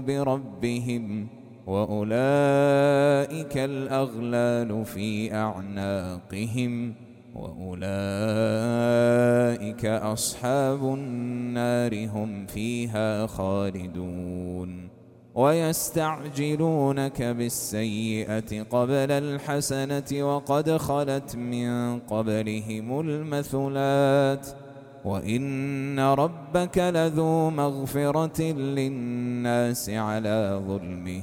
بربهم وأولئك الأغلال في أعناقهم وأولئك أصحاب النار هم فيها خالدون ويستعجلونك بالسيئة قبل الحسنة وقد خلت من قبلهم المثلات وإن ربك لذو مغفرة للناس على ظلمهم